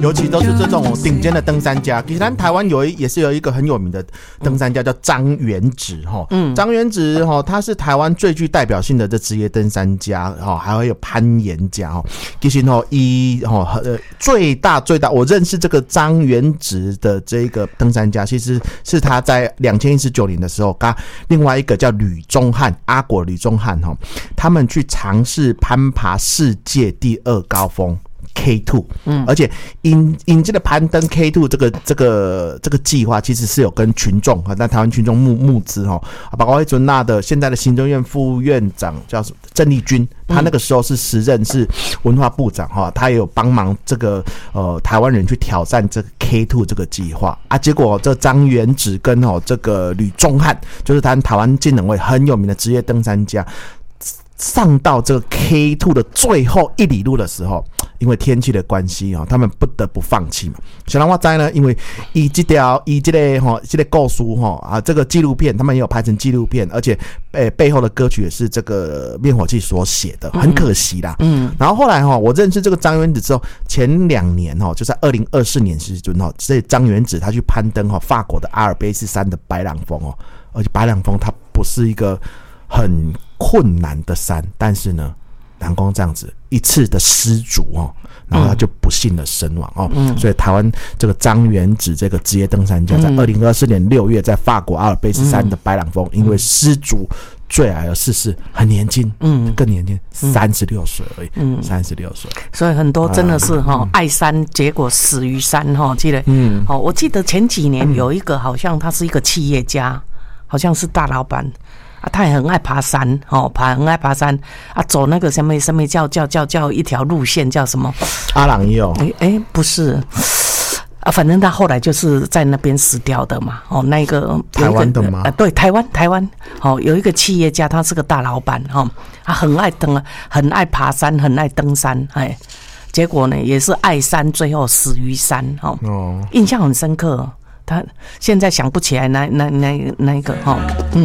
尤其都是这种顶尖的登山家。其实咱台湾也是有一个很有名的登山家叫张元直哈，张元直哈，他是台湾最具代表性的这职业登山家哈，还会有攀岩家哈。其实哈，最大，我认识这个张元直的这个登山家，其实是他在2019年的时候，跟另外一个叫吕宗翰，阿果吕宗翰哈，他们去尝试攀爬世界第2高峰。K2， 而且因这个攀登 K2 这个计划，其实是有跟群众那台湾群众募资哈，包括准纳的现在的行政院副院长叫郑丽君，他那个时候是时任是文化部长哈，他也有帮忙这个台湾人去挑战这个 K2 这个计划啊，结果这张元直跟这个吕宗翰，就是台湾近两位很有名的职业登山家。上到这个 K2 的最后1里路的时候，因为天气的关系他们不得不放弃嘛。小人我知呢，因为这个故事这个纪录片他们也有拍成纪录片，而且背后的歌曲也是这个灭火器所写的，很可惜啦。然后后来我认识这个张元直之后，前2年就在2024年时这张元直他去攀登法国的阿尔卑斯山的白朗峰而且白朗峰它不是一个很困难的山，但是呢，南光这样子一次的失足然后他就不幸的身亡所以台湾这个张元直这个职业登山家，在2024年6月在法国阿尔卑斯山的白朗峰，因为失足坠崖而逝世，很年轻，更年轻，36岁而已，36岁。 所以很多真的是爱山，结果死于山记得我记得前几年有一个好像他是一个企业家，好像是大老板。他也很爱爬山，很爱爬山啊，走那个什么叫一条路线叫什么？ 阿朗伊不是啊，反正他后来就是在那边死掉的嘛。那个台湾的吗？ 对，台湾有一个企业家，他是个大老板他很爱爬山，很爱登山，结果呢也是爱山，最后死于山印象很深刻。他现在想不起来那一个